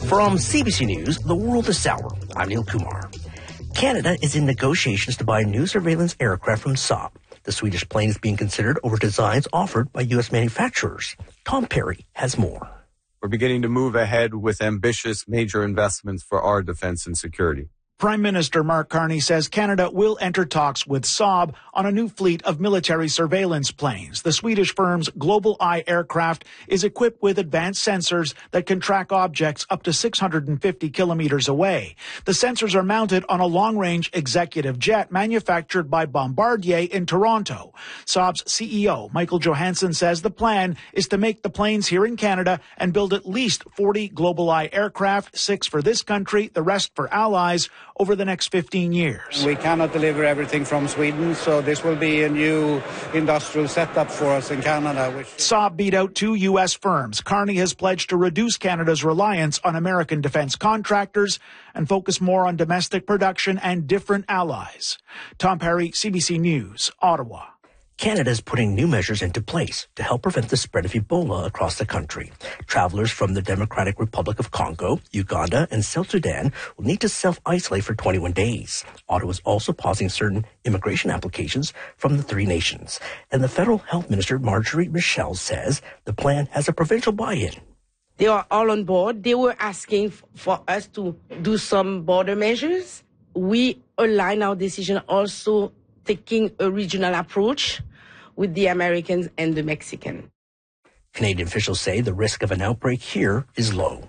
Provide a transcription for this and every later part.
From CBC News, The World this hour, I'm Neil Kumar. Canada is in negotiations to buy a new surveillance aircraft from Saab. The Swedish plane is being considered over designs offered by U.S. manufacturers. Tom Perry has more. We're beginning to move ahead with ambitious major investments for our defense and security. Prime Minister Mark Carney says Canada will enter talks with Saab on a new fleet of military surveillance planes. The Swedish firm's Global Eye aircraft is equipped with advanced sensors that can track objects up to 650 kilometers away. The sensors are mounted on a long-range executive jet manufactured by Bombardier in Toronto. Saab's CEO, Michael Johansson, says the plan is to make the planes here in Canada and build at least 40 Global Eye aircraft, 6 for this country, the rest for allies, over the next 15 years. We cannot deliver everything from Sweden, so this will be a new industrial setup for us in Canada. Saab beat out 2 U.S. firms. Carney has pledged to reduce Canada's reliance on American defense contractors and focus more on domestic production and different allies. Tom Perry, CBC News, Ottawa. Canada is putting new measures into place to help prevent the spread of Ebola across the country. Travelers from the Democratic Republic of Congo, Uganda, and South Sudan will need to self-isolate for 21 days. Ottawa is also pausing certain immigration applications from the 3 nations. And the federal health minister, Marjorie Michel, says the plan has a provincial buy-in. They are all on board. They were asking for us to do some border measures. We align our decision also taking a regional approach with the Americans and the Mexican. Canadian officials say the risk of an outbreak here is low.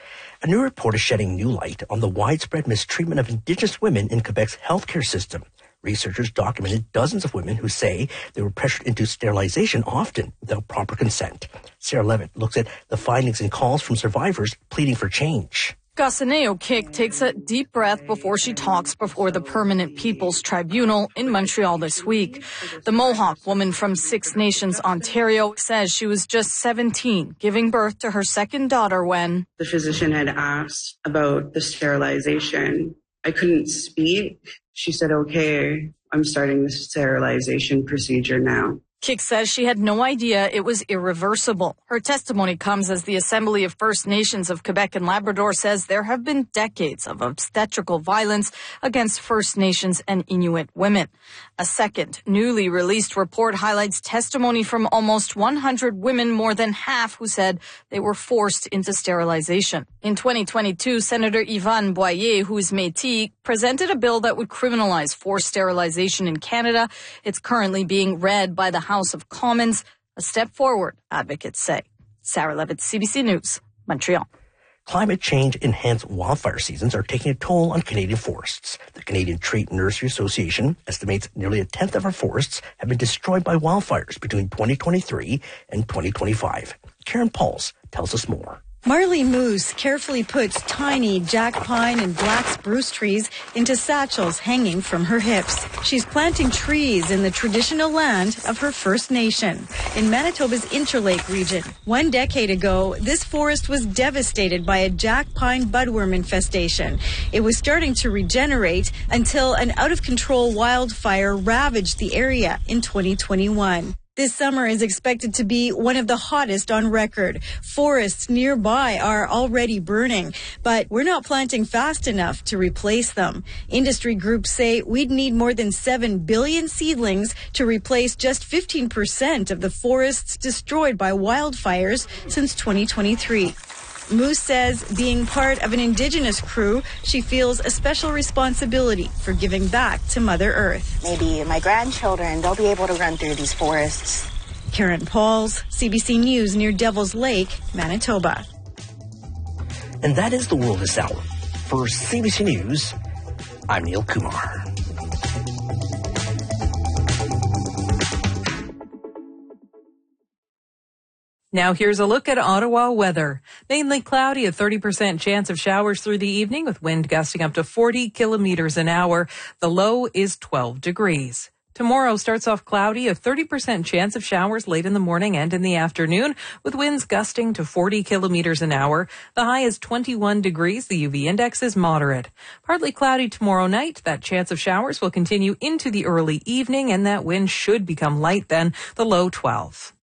A new report is shedding new light on the widespread mistreatment of Indigenous women in Quebec's healthcare system. Researchers documented dozens of women who say they were pressured into sterilization, often without proper consent. Sarah Levitt looks at the findings and calls from survivors pleading for change. Gasaneo Kik takes a deep breath before she talks before the Permanent People's Tribunal in Montreal this week. The Mohawk woman from Six Nations, Ontario, says she was just 17, giving birth to her second daughter when the physician had asked about the sterilization. I couldn't speak. She said, "Okay, I'm starting the sterilization procedure now." Kik says she had no idea it was irreversible. Her testimony comes as the Assembly of First Nations of Quebec and Labrador says there have been decades of obstetrical violence against First Nations and Inuit women. A second, newly released report highlights testimony from almost 100 women, more than half who said they were forced into sterilization. In 2022, Senator Yvonne Boyer, who is Métis, presented a bill that would criminalize forced sterilization in Canada. It's currently being read by the House of Commons, a step forward, advocates say. Sarah Levitt, CBC News, Montreal. Climate change-enhanced wildfire seasons are taking a toll on Canadian forests. The Canadian Tree Nursery Association estimates nearly a tenth of our forests have been destroyed by wildfires between 2023 and 2025. Karen Pauls tells us more. Marley Moose carefully puts tiny jack pine and black spruce trees into satchels hanging from her hips. She's planting trees in the traditional land of her First Nation in Manitoba's Interlake region. 1 decade ago, this forest was devastated by a jack pine budworm infestation. It was starting to regenerate until an out-of-control wildfire ravaged the area in 2021. This summer is expected to be one of the hottest on record. Forests nearby are already burning, but we're not planting fast enough to replace them. Industry groups say we'd need more than 7 billion seedlings to replace just 15% of the forests destroyed by wildfires since 2023. Moose says being part of an Indigenous crew, she feels a special responsibility for giving back to Mother Earth. Maybe my grandchildren, they'll be able to run through these forests. Karen Pauls, CBC News near Devil's Lake, Manitoba. And that is The World this hour. For CBC News, I'm Neil Kumar. Now here's a look at Ottawa weather. Mainly cloudy, a 30% chance of showers through the evening with wind gusting up to 40 kilometers an hour. The low is 12 degrees. Tomorrow starts off cloudy, a 30% chance of showers late in the morning and in the afternoon with winds gusting to 40 kilometers an hour. The high is 21 degrees. The UV index is moderate. Partly cloudy tomorrow night. That chance of showers will continue into the early evening and that wind should become light then. The low 12.